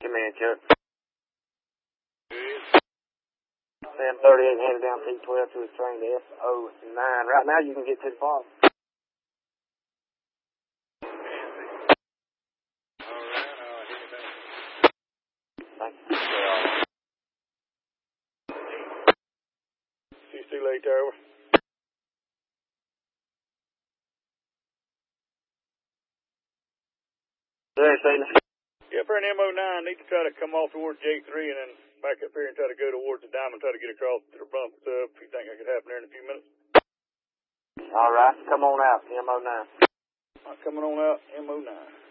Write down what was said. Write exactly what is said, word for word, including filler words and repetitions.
Give me a Chuck. seven thirty-eight headed down P twelve to his train to S O nine. Right now you can get to the park. Thank you. She's too late there. There, Taylor. Yeah, for an M O nine, need to try to come off towards J three and then back up here and try to go towards the diamond, try to get across to the bump stuff. If you think that could happen there in a few minutes. All right, come on out, M O nine. I'm coming on out, M O nine.